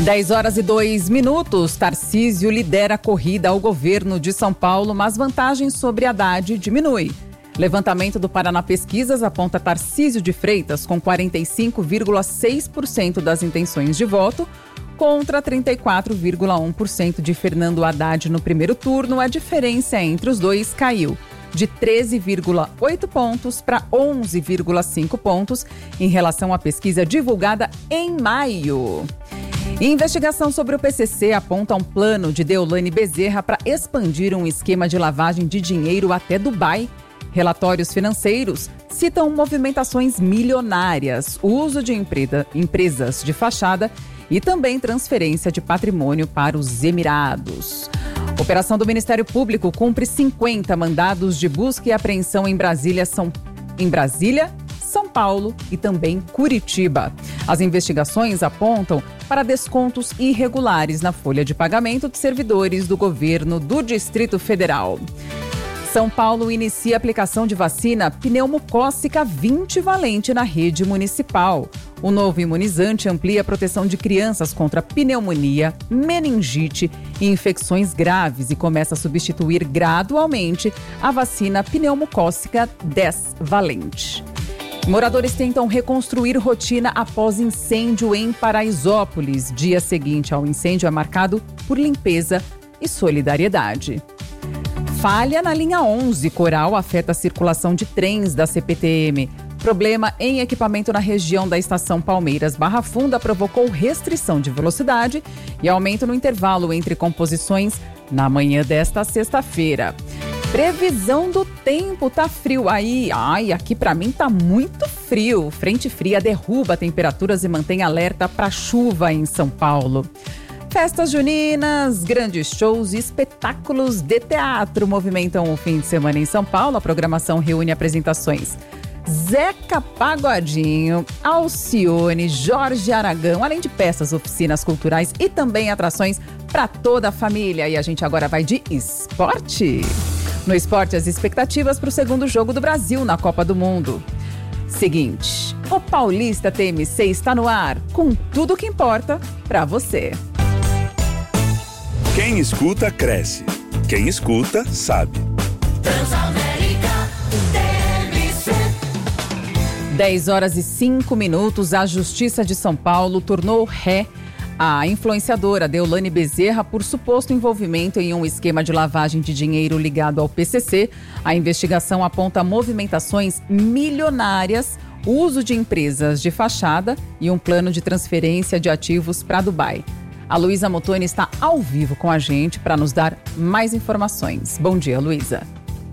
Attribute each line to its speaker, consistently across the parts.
Speaker 1: 10h02. Tarcísio lidera a corrida ao governo de São Paulo, mas vantagem sobre Haddad diminui. Levantamento do Paraná Pesquisas aponta Tarcísio de Freitas com 45,6% das intenções de voto, contra 34,1% de Fernando Haddad no primeiro turno. A diferença entre os dois caiu de 13,8 pontos para 11,5 pontos em relação à pesquisa divulgada em maio. Investigação sobre o PCC aponta um plano de Deolane Bezerra para expandir um esquema de lavagem de dinheiro até Dubai. Relatórios financeiros citam movimentações milionárias, uso de empresas de fachada e também transferência de patrimônio para os Emirados. Operação do Ministério Público cumpre 50 mandados de busca e apreensão em Brasília, São Paulo e também Curitiba. As investigações apontam para descontos irregulares na folha de pagamento de servidores do governo do Distrito Federal. São Paulo inicia a aplicação de vacina pneumocócica 20-valente na rede municipal. O novo imunizante amplia a proteção de crianças contra pneumonia, meningite e infecções graves e começa a substituir gradualmente a vacina pneumocócica 10-valente. Moradores tentam reconstruir rotina após incêndio em Paraisópolis. Dia seguinte ao incêndio é marcado por limpeza e solidariedade. Falha na linha 11 Coral afeta a circulação de trens da CPTM. Problema em equipamento na região da estação Palmeiras-Barra Funda provocou restrição de velocidade e aumento no intervalo entre composições na manhã desta sexta-feira. Previsão do tempo, tá frio aí. Aqui pra mim tá muito frio. Frente fria derruba temperaturas e mantém alerta para chuva em São Paulo. Festas juninas, grandes shows e espetáculos de teatro movimentam o fim de semana em São Paulo. A programação reúne apresentações Zeca Pagodinho, Alcione, Jorge Aragão, além de peças, oficinas culturais e também atrações para toda a família. E a gente agora vai de esporte. No esporte, as expectativas para o segundo jogo do Brasil na Copa do Mundo. Seguinte, o Paulista TMC está no ar com tudo o que importa para você.
Speaker 2: Quem escuta, cresce. Quem escuta, sabe.
Speaker 3: Transamérica TMC.
Speaker 1: 10h05. A Justiça de São Paulo tornou ré a influenciadora Deolane Bezerra por suposto envolvimento em um esquema de lavagem de dinheiro ligado ao PCC. A investigação aponta movimentações milionárias, uso de empresas de fachada e um plano de transferência de ativos para Dubai. A Luísa Motoni está ao vivo com a gente para nos dar mais informações. Bom dia, Luísa.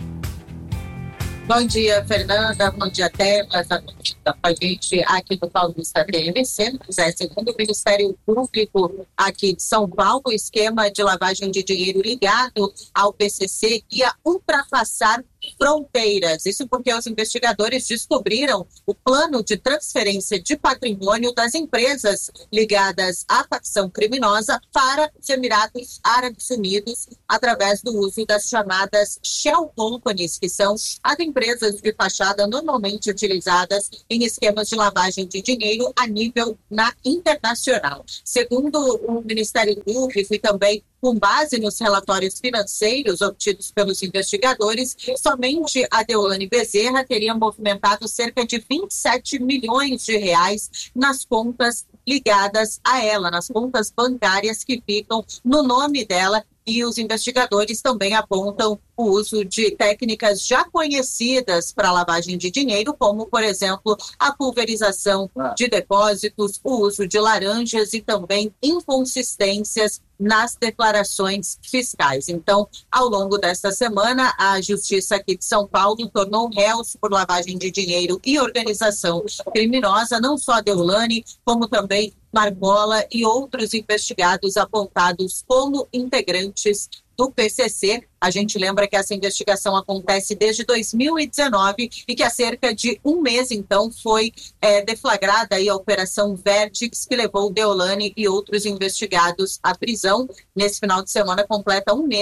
Speaker 4: Bom dia, Fernanda. Bom dia, Tela. Está com a gente aqui no Paulista TMC. Segundo o Ministério Público aqui de São Paulo, o esquema de lavagem de dinheiro ligado ao PCC ia ultrapassar fronteiras. Isso porque os investigadores descobriram o plano de transferência de patrimônio das empresas ligadas à facção criminosa para os Emirados Árabes Unidos através do uso das chamadas Shell Companies, que são as empresas de fachada normalmente utilizadas em esquemas de lavagem de dinheiro a nível internacional. Segundo o Ministério Público e também com base nos relatórios financeiros obtidos pelos investigadores, somente a Deolane Bezerra teria movimentado cerca de 27 milhões de reais nas contas ligadas a ela, nas contas bancárias que ficam no nome dela. E os investigadores também apontam o uso de técnicas já conhecidas para lavagem de dinheiro, como, por exemplo, a pulverização de depósitos, o uso de laranjas e também inconsistências nas declarações fiscais. Então, ao longo desta semana, a Justiça aqui de São Paulo tornou réus por lavagem de dinheiro e organização criminosa, não só a Deolane, como também Margola e outros investigados apontados como integrantes do PCC. A gente lembra que essa investigação acontece desde 2019 e que há cerca de um mês, então, foi deflagrada aí a Operação Vertex, que levou Deolane e outros investigados à prisão. Nesse final de semana completa um mês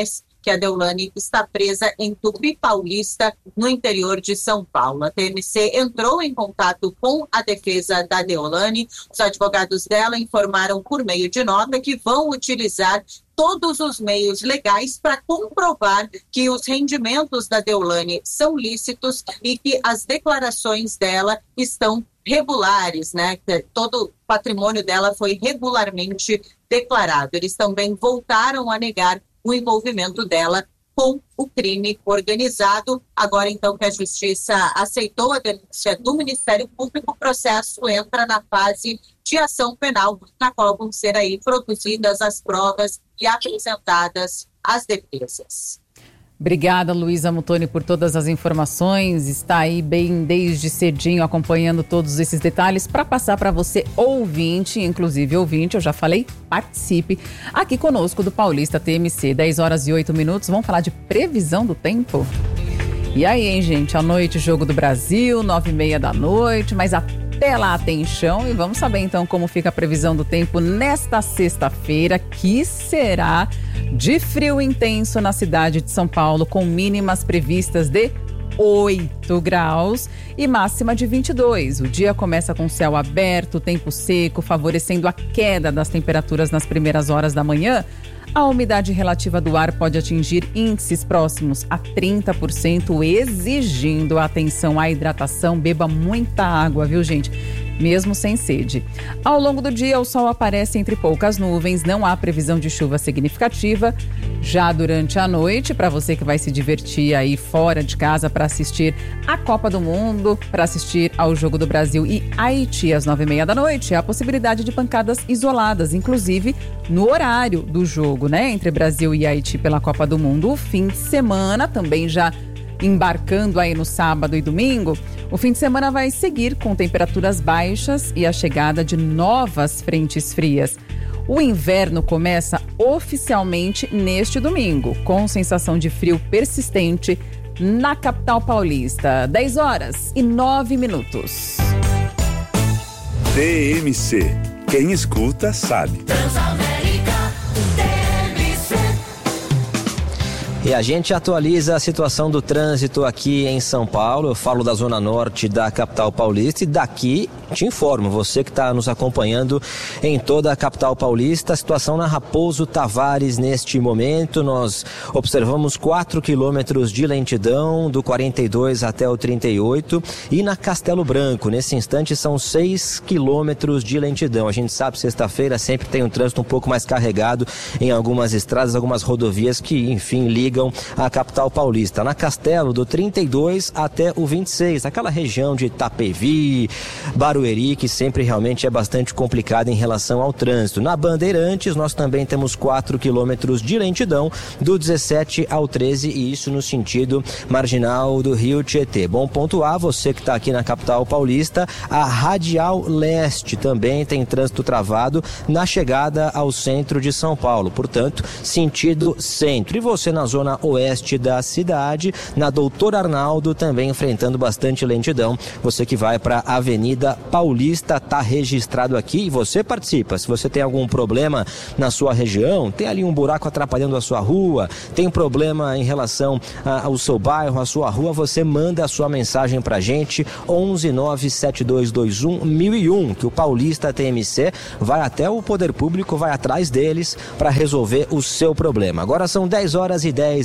Speaker 4: que a Deolane está presa em Tupi Paulista, no interior de São Paulo. A TMC entrou em contato com a defesa da Deolane. Os advogados dela informaram por meio de nota que vão utilizar todos os meios legais para comprovar que os rendimentos da Deolane são lícitos e que as declarações dela estão regulares, né? Todo o patrimônio dela foi regularmente declarado. Eles também voltaram a negar o envolvimento dela com o crime organizado. Agora, então, que a Justiça aceitou a denúncia do Ministério Público, o processo entra na fase de ação penal, na qual vão ser aí produzidas as provas e apresentadas as defesas.
Speaker 1: Obrigada, Luísa Muttoni, por todas as informações. Está aí bem desde cedinho acompanhando todos esses detalhes para passar para você, ouvinte, inclusive ouvinte, eu já falei, participe aqui conosco do Paulista TMC. 10h08. Vamos falar de previsão do tempo? E aí, hein, gente? À noite, Jogo do Brasil, 9h30, mas até lá tem chão. E vamos saber então como fica a previsão do tempo nesta sexta-feira, que será de frio intenso na cidade de São Paulo, com mínimas previstas de 8 graus e máxima de 22. O dia começa com céu aberto, tempo seco, favorecendo a queda das temperaturas nas primeiras horas da manhã. A umidade relativa do ar pode atingir índices próximos a 30%, exigindo atenção à hidratação. Beba muita água, viu, gente? Mesmo sem sede. Ao longo do dia, o sol aparece entre poucas nuvens, não há previsão de chuva significativa. Já durante a noite, para você que vai se divertir aí fora de casa para assistir a Copa do Mundo, para assistir ao Jogo do Brasil e Haiti às 9h30, há a possibilidade de pancadas isoladas, inclusive no horário do jogo, né? Entre Brasil e Haiti pela Copa do Mundo. O fim de semana também já embarcando aí no sábado e domingo, o fim de semana vai seguir com temperaturas baixas e a chegada de novas frentes frias. O inverno começa oficialmente neste domingo, com sensação de frio persistente na capital paulista. 10h09.
Speaker 2: TMC. Quem escuta, sabe.
Speaker 5: E a gente atualiza a situação do trânsito aqui em São Paulo. Eu falo da zona norte da capital paulista e daqui te informo, você que está nos acompanhando em toda a capital paulista, a situação na Raposo Tavares neste momento. Nós observamos 4 quilômetros de lentidão do 42 até o 38 e na Castelo Branco, nesse instante, são 6 quilômetros de lentidão. A gente sabe, sexta-feira sempre tem um trânsito um pouco mais carregado em algumas estradas, algumas rodovias que, enfim, ligam a capital paulista. Na Castelo, do 32 até o 26, aquela região de Itapevi, Barueri, que sempre realmente é bastante complicada em relação ao trânsito. Na Bandeirantes, nós também temos 4 quilômetros de lentidão do 17 ao 13, e isso no sentido marginal do Rio Tietê. Bom pontuar, você que está aqui na capital paulista, a Radial Leste também tem trânsito travado na chegada ao centro de São Paulo, portanto, sentido centro. E você na zona oeste da cidade, na Doutor Arnaldo, também enfrentando bastante lentidão. Você que vai para a Avenida Paulista, está registrado aqui e você participa. Se você tem algum problema na sua região, tem ali um buraco atrapalhando a sua rua, tem problema em relação ao seu bairro, a sua rua, você manda a sua mensagem pra gente, 11972211001, que o Paulista TMC vai até o poder público, vai atrás deles para resolver o seu problema. Agora são 10h10.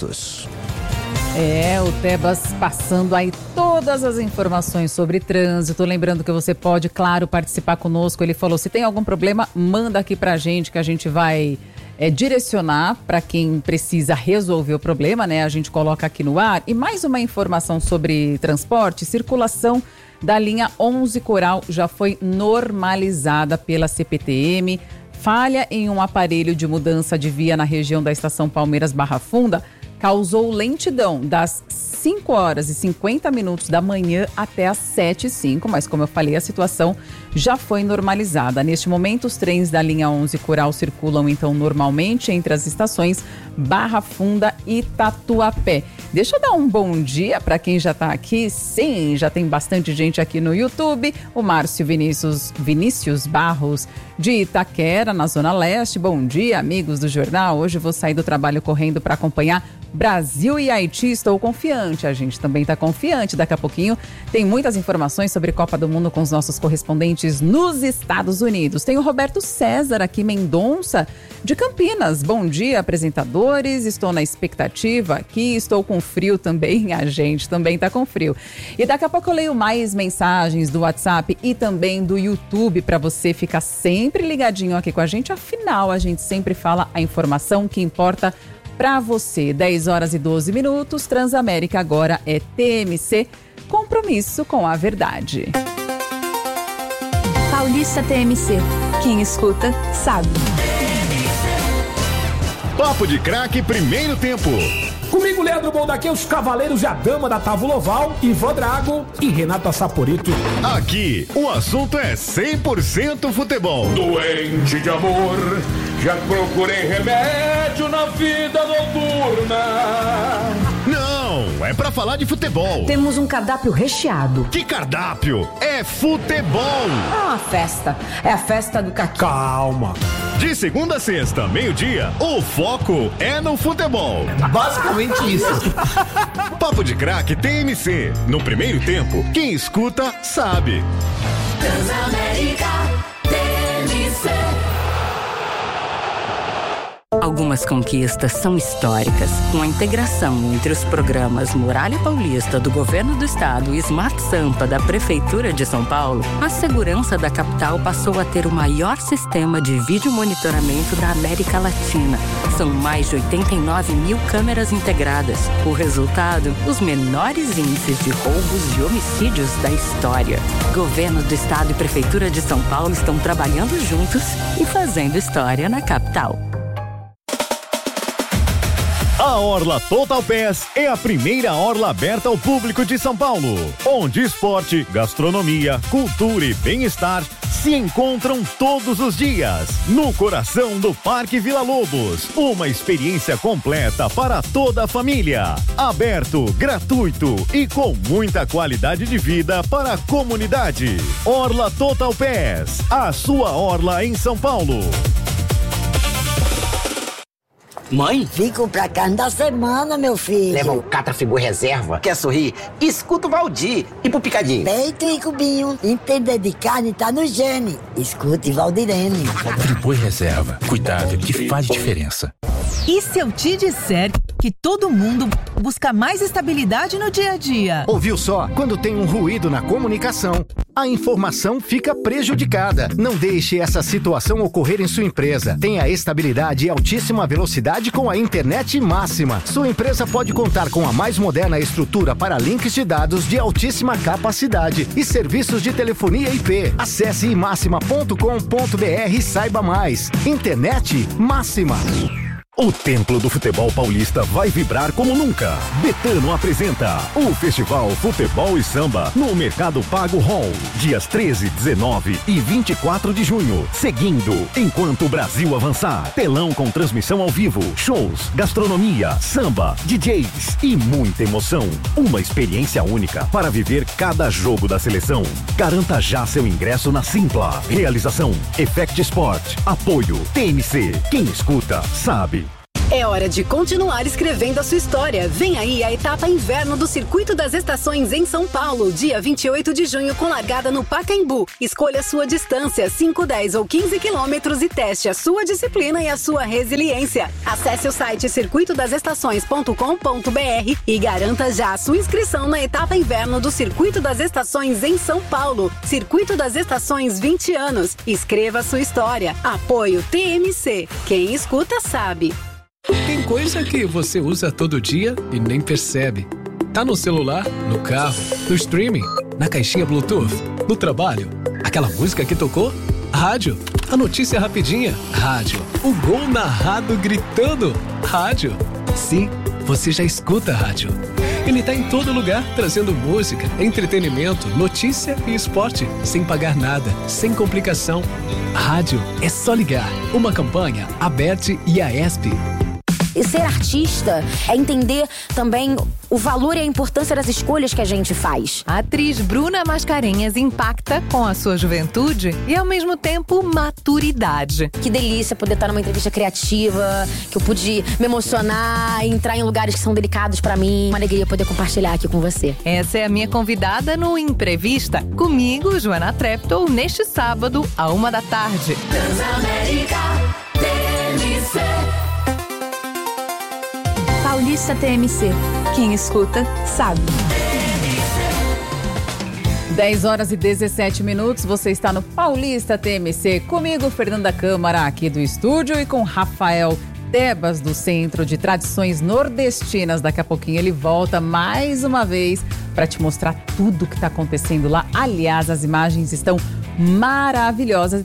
Speaker 1: O Tebas passando aí todas as informações sobre trânsito. Lembrando que você pode, claro, participar conosco. Ele falou, se tem algum problema, manda aqui pra gente que a gente vai direcionar para quem precisa resolver o problema, né? A gente coloca aqui no ar. E mais uma informação sobre transporte, circulação da linha 11 Coral já foi normalizada pela CPTM. Falha em um aparelho de mudança de via na região da estação Palmeiras Barra Funda causou lentidão das 5h50 da manhã até as 7h05, mas como eu falei, a situação já foi normalizada. Neste momento, os trens da linha 11 Coral circulam então normalmente entre as estações Barra Funda e Tatuapé. Deixa eu dar um bom dia para quem já está aqui. Sim, já tem bastante gente aqui no YouTube. O Márcio Vinícius Barros de Itaquera, na Zona Leste. Bom dia, amigos do jornal. Hoje vou sair do trabalho correndo para acompanhar Brasil e Haiti. Estou confiante, a gente também está confiante. Daqui a pouquinho tem muitas informações sobre Copa do Mundo com os nossos correspondentes nos Estados Unidos. Tem o Roberto César aqui, Mendonça, de Campinas. Bom dia, apresentadores. Estou na expectativa aqui, estou com frio também. A gente também está com frio. E daqui a pouco eu leio mais mensagens do WhatsApp e também do YouTube para você ficar sempre ligadinho aqui com a gente. Afinal, a gente sempre fala a informação que importa para você. 10 horas e 12 minutos. Transamérica agora é TMC, compromisso com a verdade.
Speaker 6: Paulista TMC. Quem escuta, sabe.
Speaker 7: Papo de Craque, primeiro tempo.
Speaker 8: Comigo, Leandro Bondaque, os cavaleiros e a dama da Távola Oval, Ivan Drago e Renata Saporito.
Speaker 7: Aqui, o assunto é 100% futebol.
Speaker 9: Doente de amor, já procurei remédio na vida noturna.
Speaker 7: Não, é pra falar de futebol.
Speaker 10: Temos um cardápio recheado.
Speaker 7: Que cardápio? É futebol.
Speaker 10: É uma festa. É a festa do caqui.
Speaker 8: Calma.
Speaker 7: De segunda a sexta, meio-dia, o foco é no futebol.
Speaker 8: Basicamente isso.
Speaker 7: Papo de Craque TMC. No primeiro tempo, quem escuta sabe.
Speaker 3: Transamérica TMC.
Speaker 11: Algumas conquistas são históricas. Com a integração entre os programas Muralha Paulista do Governo do Estado e Smart Sampa da Prefeitura de São Paulo, a segurança da capital passou a ter o maior sistema de vídeo monitoramento da América Latina. São mais de 89 mil câmeras integradas. O resultado, os menores índices de roubos e homicídios da história. Governo do Estado e Prefeitura de São Paulo estão trabalhando juntos e fazendo história na capital.
Speaker 7: A Orla Total Pass é a primeira orla aberta ao público de São Paulo, onde esporte, gastronomia, cultura e bem-estar se encontram todos os dias, no coração do Parque Vila Lobos. Uma experiência completa para toda a família. Aberto, gratuito e com muita qualidade de vida para a comunidade. Orla Total Pass, a sua orla em São Paulo.
Speaker 12: Mãe?
Speaker 13: Fico pra carne da semana, meu filho.
Speaker 12: Leva um Catrafigor Reserva. Quer sorrir? Escuta o Valdir. E pro Picadinho?
Speaker 13: Peito e cubinho. Entender de carne tá no gene. Escute Valdirene.
Speaker 14: Friboi Reserva. Cuidado que faz diferença.
Speaker 15: E se eu te disser que todo mundo busca mais estabilidade no dia a dia?
Speaker 16: Ouviu só? Quando tem um ruído na comunicação, a informação fica prejudicada. Não deixe essa situação ocorrer em sua empresa. Tenha estabilidade e altíssima velocidade com a internet máxima. Sua empresa pode contar com a mais moderna estrutura para links de dados de altíssima capacidade e serviços de telefonia IP. Acesse imaxima.com.br e saiba mais. Internet máxima.
Speaker 7: O Templo do Futebol Paulista vai vibrar como nunca. Betano apresenta o Festival Futebol e Samba no Mercado Pago Hall, dias 13, 19 e 24 de junho. Seguindo, enquanto o Brasil avançar, telão com transmissão ao vivo, shows, gastronomia, samba, DJs e muita emoção. Uma experiência única para viver cada jogo da seleção. Garanta já seu ingresso na Simpla. Realização Effect Sport. Apoio TMC. Quem escuta, sabe.
Speaker 17: É hora de continuar escrevendo a sua história. Vem aí a etapa inverno do Circuito das Estações em São Paulo, dia 28 de junho, com largada no Pacaembu. Escolha a sua distância, 5, 10 ou 15 quilômetros e teste a sua disciplina e a sua resiliência. Acesse o site circuitodasestações.com.br e garanta já a sua inscrição na etapa inverno do Circuito das Estações em São Paulo. Circuito das Estações 20 anos. Escreva a sua história. Apoio TMC. Quem escuta sabe.
Speaker 18: Tem coisa que você usa todo dia e nem percebe. Tá no celular, no carro, no streaming, na caixinha Bluetooth, no trabalho. Aquela música que tocou? Rádio. A notícia rapidinha? Rádio. O gol narrado gritando? Rádio. Sim, você já escuta rádio. E Ele tá em todo lugar, trazendo música, entretenimento, notícia e esporte, sem pagar nada, sem complicação. Rádio é só ligar. Uma campanha Aberte e Aesp.
Speaker 19: E ser artista é entender também o valor e a importância das escolhas que a gente faz.
Speaker 15: A atriz Bruna Mascarenhas impacta com a sua juventude e, ao mesmo tempo, maturidade.
Speaker 19: Que delícia poder estar numa entrevista criativa, que eu pude me emocionar, entrar em lugares que são delicados pra mim. Uma alegria poder compartilhar aqui com você.
Speaker 15: Essa é a minha convidada no Imprevista. Comigo, Joana Treptow, neste sábado, à 1h.
Speaker 3: Transamérica TMC.
Speaker 6: Paulista TMC. Quem escuta, sabe.
Speaker 1: 10h17. Você está no Paulista TMC. Comigo, Fernanda Câmara, aqui do estúdio, e com Rafael Tebas, do Centro de Tradições Nordestinas. Daqui a pouquinho ele volta mais uma vez para te mostrar tudo que está acontecendo lá. Aliás, as imagens estão maravilhosas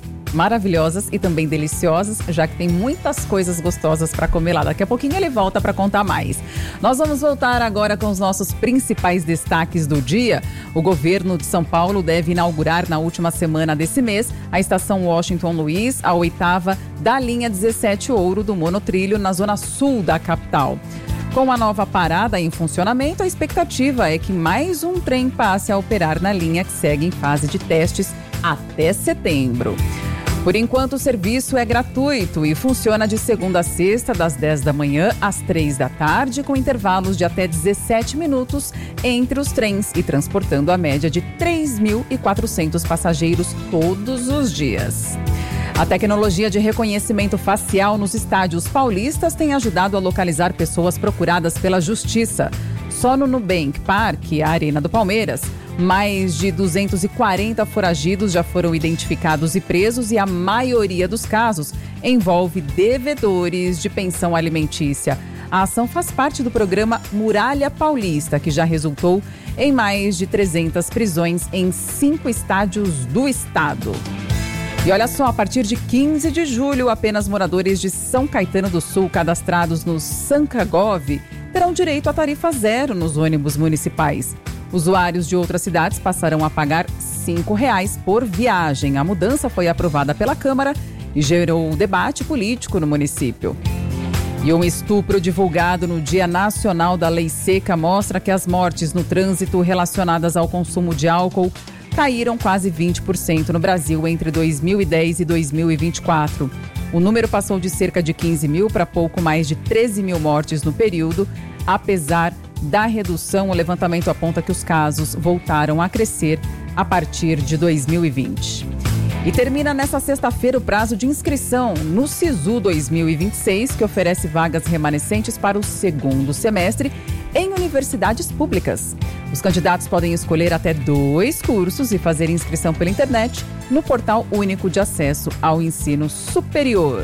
Speaker 1: e também deliciosas, já que tem muitas coisas gostosas para comer lá. Daqui a pouquinho ele volta para contar mais. Nós vamos voltar agora com os nossos principais destaques do dia. O governo de São Paulo deve inaugurar na última semana desse mês a estação Washington Luiz, a 8ª da linha 17 Ouro do monotrilho na zona sul da capital. Com a nova parada em funcionamento, a expectativa é que mais um trem passe a operar na linha, que segue em fase de testes até setembro. Por enquanto, o serviço é gratuito e funciona de segunda a sexta, das 10 da manhã às 3 da tarde, com intervalos de até 17 minutos entre os trens e transportando a média de 3.400 passageiros todos os dias. A tecnologia de reconhecimento facial nos estádios paulistas tem ajudado a localizar pessoas procuradas pela justiça. Só no Nubank Park, a Arena do Palmeiras, mais de 240 foragidos já foram identificados e presos, e a maioria dos casos envolve devedores de pensão alimentícia. A ação faz parte do programa Muralha Paulista, que já resultou em mais de 300 prisões em 5 estádios do estado. E olha só, a partir de 15 de julho, apenas moradores de São Caetano do Sul cadastrados no Sancagov terão direito a tarifa zero nos ônibus municipais. Usuários de outras cidades passarão a pagar R$ 5,00 por viagem. A mudança foi aprovada pela Câmara e gerou debate político no município. E um estupro divulgado no Dia Nacional da Lei Seca mostra que as mortes no trânsito relacionadas ao consumo de álcool caíram quase 20% no Brasil entre 2010 e 2024. O número passou de cerca de 15 mil para pouco mais de 13 mil mortes no período. Apesar da redução, o levantamento aponta que os casos voltaram a crescer a partir de 2020. E termina nesta sexta-feira o prazo de inscrição no SISU 2026, que oferece vagas remanescentes para o segundo semestre em universidades públicas. Os candidatos podem escolher até 2 cursos e fazer inscrição pela internet no Portal Único de Acesso ao Ensino Superior.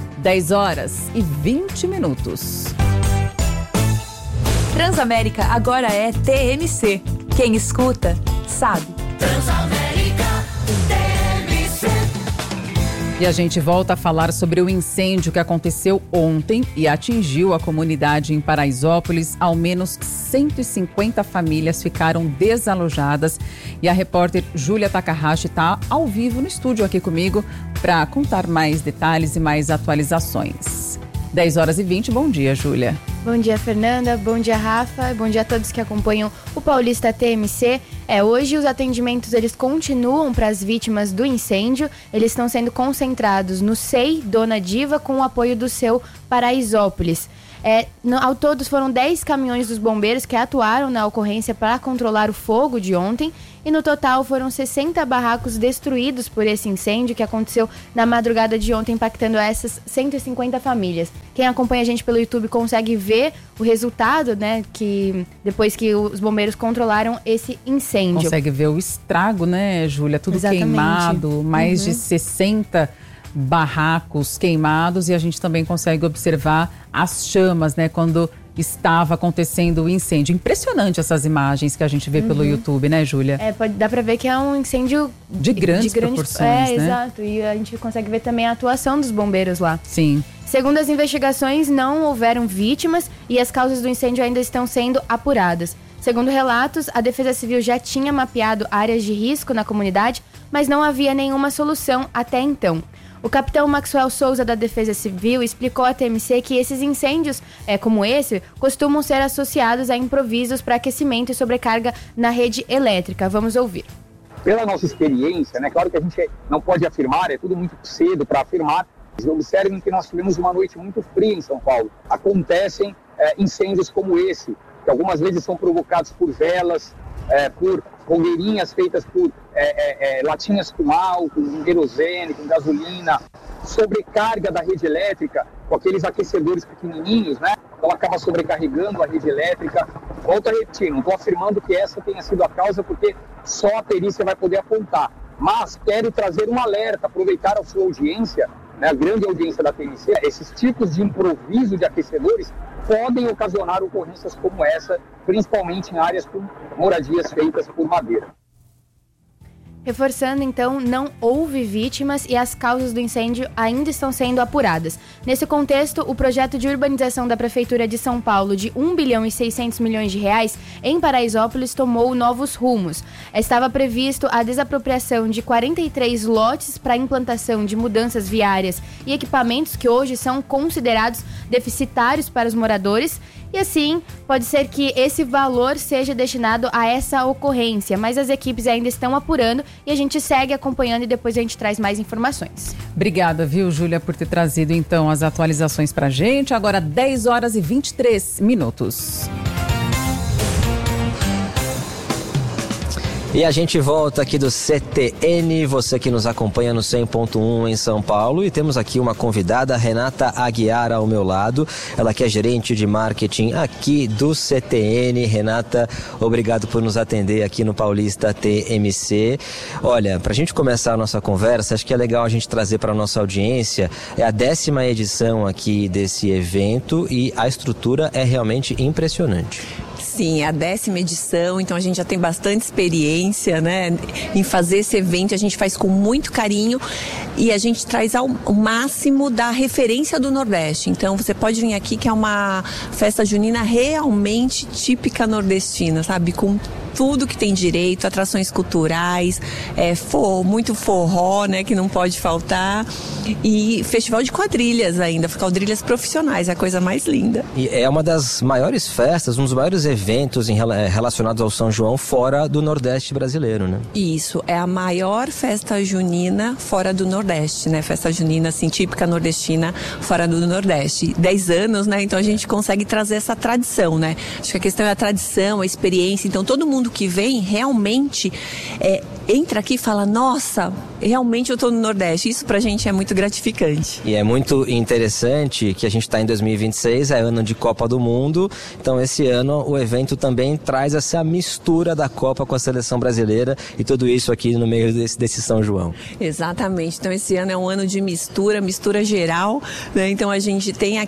Speaker 1: 10h20.
Speaker 6: Transamérica agora é TMC. Quem escuta, sabe.
Speaker 3: Transamérica TMC.
Speaker 1: E a gente volta a falar sobre o incêndio que aconteceu ontem e atingiu a comunidade em Paraisópolis. Ao menos 150 famílias ficaram desalojadas. E a repórter Júlia Takahashi está ao vivo no estúdio aqui comigo para contar mais detalhes e mais atualizações. 10h20, bom dia, Júlia.
Speaker 20: Bom dia, Fernanda, bom dia, Rafa, bom dia a todos que acompanham o Paulista TMC. Hoje os atendimentos eles continuam para as vítimas do incêndio. Eles estão sendo concentrados no SEI Dona Diva com o apoio do seu Paraisópolis. Ao todo foram 10 caminhões dos bombeiros que atuaram na ocorrência para controlar o fogo de ontem. E no total foram 60 barracos destruídos por esse incêndio que aconteceu na madrugada de ontem, impactando essas 150 famílias. Quem acompanha a gente pelo YouTube consegue ver o resultado, né, que depois que os bombeiros controlaram esse incêndio.
Speaker 1: Consegue ver o estrago, né, Júlia? Tudo Exatamente. Queimado, mais de 60 barracos queimados, e a gente também consegue observar as chamas, né, quando estava acontecendo o incêndio. Impressionante essas imagens que a gente vê pelo YouTube, né, Júlia?
Speaker 20: Dá pra ver que é um incêndio
Speaker 1: de grandes proporções, né?
Speaker 20: Exato. E a gente consegue ver também a atuação dos bombeiros lá.
Speaker 1: Sim.
Speaker 20: Segundo as investigações, não houveram vítimas e as causas do incêndio ainda estão sendo apuradas. Segundo relatos, a Defesa Civil já tinha mapeado áreas de risco na comunidade, mas não havia nenhuma solução até então. O capitão Maxwell Souza, da Defesa Civil, explicou à TMC que esses incêndios, como esse, costumam ser associados a improvisos para aquecimento e sobrecarga na rede elétrica. Vamos ouvir.
Speaker 21: Pela nossa experiência, né, claro que a gente não pode afirmar, é tudo muito cedo para afirmar. Observem que nós tivemos uma noite muito fria em São Paulo. Acontecem incêndios como esse, que algumas vezes são provocados por velas, por fogueirinhas feitas por latinhas com álcool, com querosene, com gasolina, sobrecarga da rede elétrica com aqueles aquecedores pequenininhos, né? Então acaba sobrecarregando a rede elétrica. Volto a repetir, não estou afirmando que essa tenha sido a causa, porque só a perícia vai poder apontar. Mas quero trazer um alerta, aproveitar a sua audiência, né, a grande audiência da TMC, esses tipos de improviso de aquecedores podem ocasionar ocorrências como essa, principalmente em áreas com moradias feitas por madeira.
Speaker 20: Reforçando, então, não houve vítimas e as causas do incêndio ainda estão sendo apuradas. Nesse contexto, o projeto de urbanização da Prefeitura de São Paulo de 1 bilhão e 600 milhões de reais em Paraisópolis tomou novos rumos. Estava previsto a desapropriação de 43 lotes para a implantação de mudanças viárias e equipamentos que hoje são considerados deficitários para os moradores. E assim, pode ser que esse valor seja destinado a essa ocorrência, mas as equipes ainda estão apurando e a gente segue acompanhando e depois a gente traz mais informações.
Speaker 1: Obrigada, viu, Júlia, por ter trazido então as atualizações pra gente. Agora 10 horas e 23 minutos.
Speaker 5: E a gente volta aqui do CTN, você que nos acompanha no 100.1 em São Paulo, e temos aqui uma convidada, Renata Aguiar, ao meu lado. Ela que é gerente de marketing aqui do CTN. Renata, obrigado por nos atender aqui no Paulista TMC. Olha, pra gente começar a nossa conversa, acho que é legal a gente trazer para a nossa audiência, é a 10ª edição aqui desse evento e a estrutura é realmente impressionante.
Speaker 22: Sim, é a 10ª edição, então a gente já tem bastante experiência, né, em fazer esse evento. A gente faz com muito carinho e a gente traz ao máximo da referência do Nordeste. Então você pode vir aqui, que é uma festa junina realmente típica nordestina, sabe? Com tudo que tem direito, atrações culturais, muito forró, né, que não pode faltar, e festival de quadrilhas ainda, quadrilhas profissionais, é a coisa mais linda.
Speaker 5: E é uma das maiores festas, um dos maiores eventos relacionados ao São João fora do Nordeste brasileiro, né?
Speaker 22: Isso, é a maior festa junina fora do Nordeste, né? Festa junina, assim, típica nordestina fora do Nordeste. 10 anos, né? Então a gente consegue trazer essa tradição, né? Acho que a questão é a tradição, a experiência. Então todo mundo que vem realmente entra aqui e fala, nossa, realmente eu estou no Nordeste. Isso pra gente é muito gratificante.
Speaker 5: E é muito interessante que a gente está em 2026, é ano de Copa do Mundo. Então esse ano o evento também traz essa mistura da Copa com a seleção brasileira e tudo isso aqui no meio desse São João.
Speaker 22: Exatamente. Então esse ano é um ano de mistura geral, né? Então a gente tem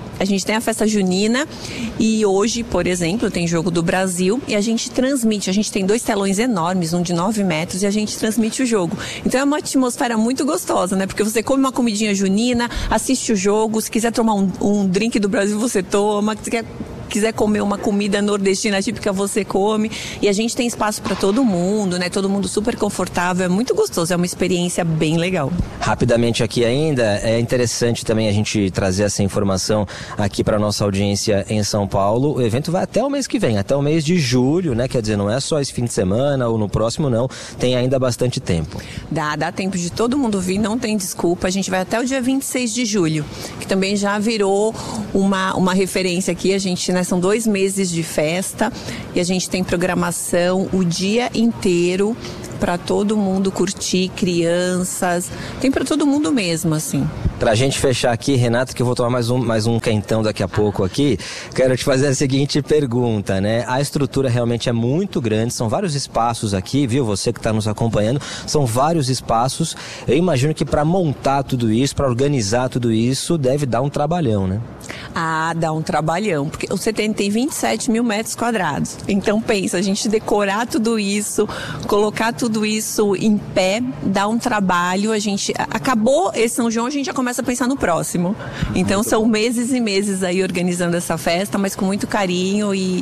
Speaker 22: a festa junina e hoje, por exemplo, tem jogo do Brasil e a gente transmite. A gente tem 2 telões enormes, um de 9 metros, e a gente transmite o jogo. Então é uma atmosfera muito gostosa, né? Porque você come uma comidinha junina, assiste o jogo, se quiser tomar um drink do Brasil, você toma, se quiser comer uma comida nordestina típica, você come. E a gente tem espaço para todo mundo, né? Todo mundo super confortável, é muito gostoso, é uma experiência bem legal.
Speaker 5: Rapidamente aqui ainda, é interessante também a gente trazer essa informação aqui para nossa audiência em São Paulo. O evento vai até o mês que vem, até o mês de julho, né? Quer dizer, não é só esse fim de semana ou no próximo, não. Tem ainda bastante tempo.
Speaker 22: Dá tempo de todo mundo vir, não tem desculpa. A gente vai até o dia 26 de julho, que também já virou uma referência aqui. A gente, né, são 2 meses de festa e a gente tem programação o dia inteiro para todo mundo curtir, crianças, tem para todo mundo mesmo, assim.
Speaker 5: Pra gente fechar aqui, Renata, que eu vou tomar mais um quentão daqui a pouco aqui, quero te fazer a seguinte pergunta, né? A estrutura realmente é muito grande, são vários espaços aqui, viu? Você que está nos acompanhando, são vários espaços. Eu imagino que para montar tudo isso, para organizar tudo isso, deve dar um trabalhão, né?
Speaker 22: Ah, dá um trabalhão, porque o CTN tem 27 mil metros quadrados. Então pensa, a gente decorar tudo isso, colocar tudo isso em pé, dá um trabalho. A gente acabou esse São João, a gente já começa a pensar no próximo. Então são meses e meses aí organizando essa festa, mas com muito carinho e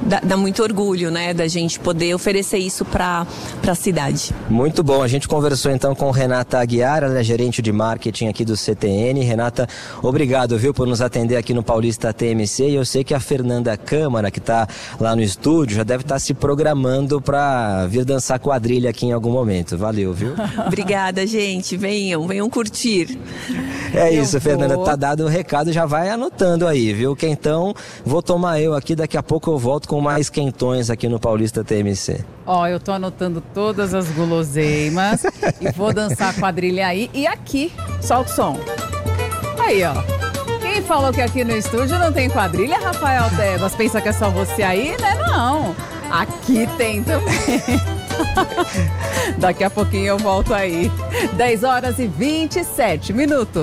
Speaker 22: dá muito orgulho, né, da gente poder oferecer isso para a cidade.
Speaker 5: Muito bom, a gente conversou então com Renata Aguiar, ela é gerente de marketing aqui do CTN. Renata, obrigado, viu, por nos atender aqui no Paulista TMC, e eu sei que a Fernanda Câmara, que está lá no estúdio, já deve estar se programando para vir dançar quadrilha aqui em algum momento. Valeu, viu?
Speaker 22: Obrigada, gente, venham curtir.
Speaker 5: É isso, Fernanda, tá dado o recado, já vai anotando aí, viu? Quentão, vou tomar eu aqui, daqui a pouco eu volto com mais quentões aqui no Paulista TMC.
Speaker 1: Ó, eu tô anotando todas as guloseimas e vou dançar quadrilha aí e aqui. Solta o som. Aí, ó. Quem falou que aqui no estúdio não tem quadrilha, Rafael Tebas? Pensa que é só você aí, né? Não. Aqui tem também. Daqui a pouquinho eu volto aí. 10h27.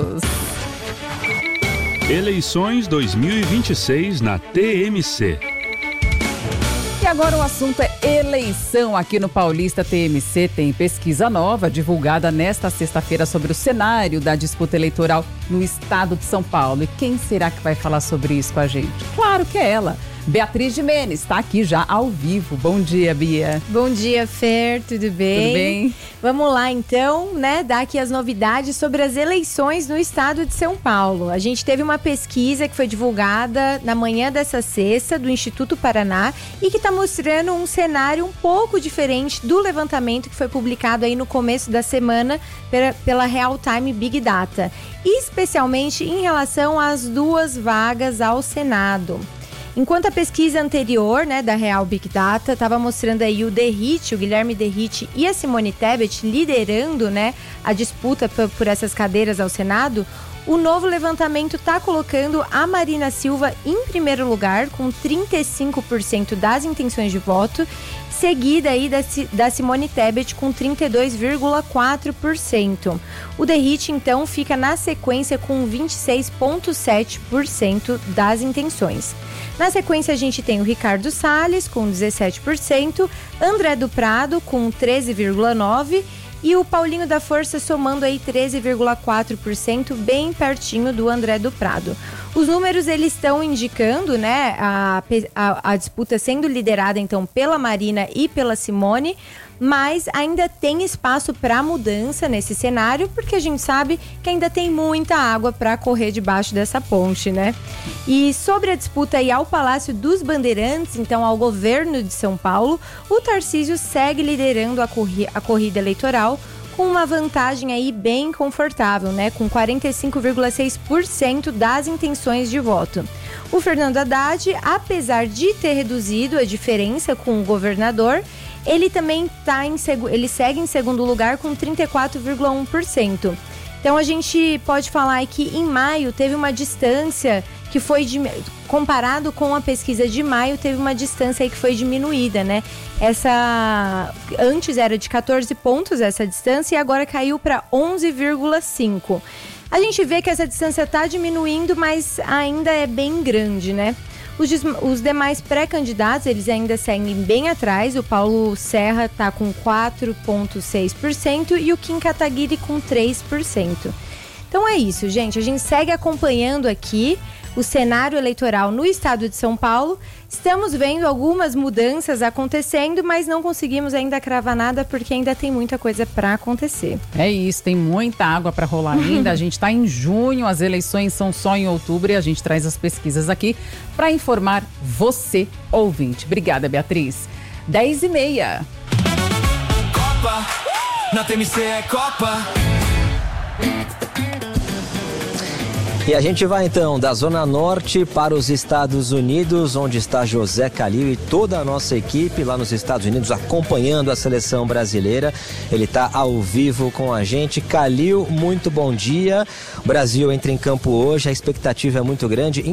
Speaker 2: Eleições 2026 na TMC.
Speaker 1: E agora o assunto é eleição aqui no Paulista TMC. Tem pesquisa nova divulgada nesta sexta-feira sobre o cenário da disputa eleitoral no estado de São Paulo. E quem será que vai falar sobre isso com a gente? Claro que é ela. Beatriz Gimenez está aqui já ao vivo. Bom dia, Bia.
Speaker 4: Bom dia, Fer, tudo bem?
Speaker 1: Tudo bem?
Speaker 4: Vamos lá então, né, dar aqui as novidades sobre as eleições no estado de São Paulo. A gente teve uma pesquisa que foi divulgada na manhã dessa sexta do Instituto Paraná e que está mostrando um cenário um pouco diferente do levantamento que foi publicado aí no começo da semana pela Real Time Big Data, especialmente em relação às 2 vagas ao Senado. Enquanto a pesquisa anterior, né, da Real Big Data estava mostrando aí o Guilherme Derrite e a Simone Tebet liderando, né, a disputa por essas cadeiras ao Senado, o novo levantamento está colocando a Marina Silva em primeiro lugar, com 35% das intenções de voto, seguida aí da Simone Tebet com 32,4%. O Derrite, então, fica na sequência com 26,7% das intenções. Na sequência, a gente tem o Ricardo Salles com 17%, André do Prado com 13,9% e o Paulinho da Força somando aí 13,4%, bem pertinho do André do Prado. Os números, eles estão indicando, né, a disputa sendo liderada, então, pela Marina e pela Simone, mas ainda tem espaço para mudança nesse cenário, porque a gente sabe que ainda tem muita água para correr debaixo dessa ponte, né? E sobre a disputa aí ao Palácio dos Bandeirantes, então ao governo de São Paulo, o Tarcísio segue liderando a corrida eleitoral com uma vantagem aí bem confortável, né? Com 45,6% das intenções de voto. O Fernando Haddad, apesar de ter reduzido a diferença com o governador, ele também ele segue em segundo lugar com 34,1%. Então a gente pode falar que em maio teve uma distância que foi comparado com a pesquisa de maio, teve uma distância aí que foi diminuída, né? Antes era de 14 pontos essa distância e agora caiu para 11,5. A gente vê que essa distância está diminuindo, mas ainda é bem grande, né? Os demais pré-candidatos, eles ainda seguem bem atrás. O Paulo Serra está com 4,6% e o Kim Kataguiri com 3%. Então é isso, gente. A gente segue acompanhando aqui o cenário eleitoral no estado de São Paulo. Estamos vendo algumas mudanças acontecendo, mas não conseguimos ainda cravar nada porque ainda tem muita coisa para acontecer.
Speaker 1: É isso, tem muita água para rolar ainda. A gente está em junho, as eleições são só em outubro e a gente traz as pesquisas aqui para informar você, ouvinte. Obrigada, Beatriz. 10h30.
Speaker 3: Copa, na TMC é Copa.
Speaker 5: E a gente vai então da Zona Norte para os Estados Unidos, onde está José Calil e toda a nossa equipe lá nos Estados Unidos acompanhando a seleção brasileira. Ele está ao vivo com a gente. Calil, muito bom dia. O Brasil entra em campo hoje, a expectativa é muito grande.